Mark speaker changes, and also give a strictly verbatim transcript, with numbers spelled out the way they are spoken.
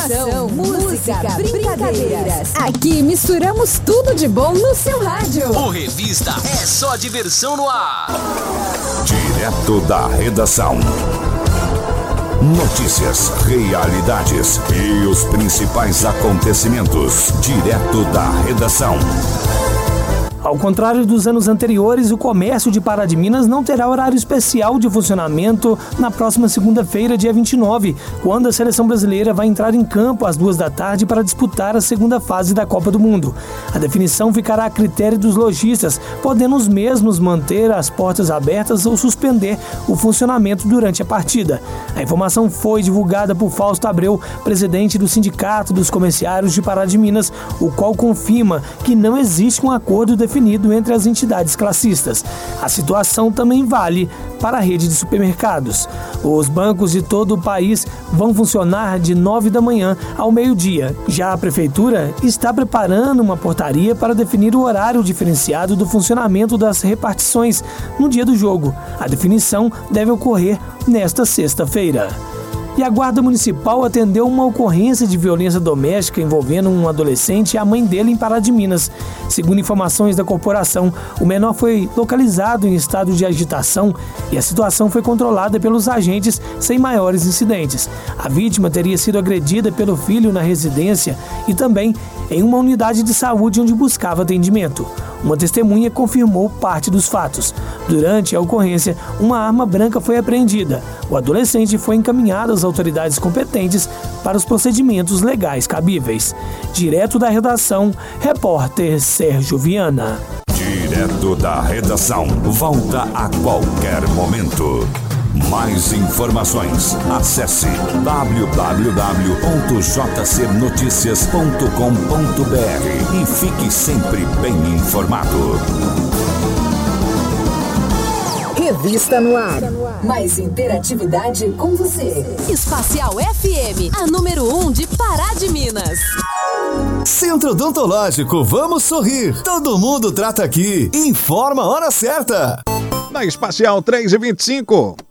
Speaker 1: Informação, música, brincadeiras. Aqui misturamos tudo de bom no seu rádio.
Speaker 2: O Revista é só diversão no ar.
Speaker 3: Direto da redação. Notícias, realidades e os principais acontecimentos. Direto da redação.
Speaker 4: Ao contrário dos anos anteriores, o comércio de Pará de Minas não terá horário especial de funcionamento na próxima segunda-feira, dia vinte e nove, quando a seleção brasileira vai entrar em campo às duas da tarde para disputar a segunda fase da Copa do Mundo. A definição ficará a critério dos lojistas, podendo os mesmos manter as portas abertas ou suspender o funcionamento durante a partida. A informação foi divulgada por Fausto Abreu, presidente do Sindicato dos Comerciários de Pará de Minas, o qual confirma que não existe um acordo definido definido entre as entidades classistas. A situação também vale para a rede de supermercados. Os bancos de todo o país vão funcionar de nove da manhã ao meio-dia. Já a Prefeitura está preparando uma portaria para definir o horário diferenciado do funcionamento das repartições no dia do jogo. A definição deve ocorrer nesta sexta-feira. E a Guarda Municipal atendeu uma ocorrência de violência doméstica envolvendo um adolescente e a mãe dele em Pará de Minas. Segundo informações da corporação, o menor foi localizado em estado de agitação e a situação foi controlada pelos agentes sem maiores incidentes. A vítima teria sido agredida pelo filho na residência e também em uma unidade de saúde onde buscava atendimento. Uma testemunha confirmou parte dos fatos. Durante a ocorrência, uma arma branca foi apreendida. O adolescente foi encaminhado às autoridades competentes para os procedimentos legais cabíveis. Direto da redação, repórter Sérgio Viana.
Speaker 3: Direto da redação, volta a qualquer momento. Mais informações, acesse w w w ponto j c noticias ponto com ponto b r e fique sempre bem informado.
Speaker 1: Revista no ar. Mais interatividade com você.
Speaker 5: Espacial F M, a número um de Pará de Minas.
Speaker 6: Centro Odontológico, vamos sorrir. Todo mundo trata aqui. Informa a hora certa.
Speaker 7: Na Espacial três e vinte e cinco.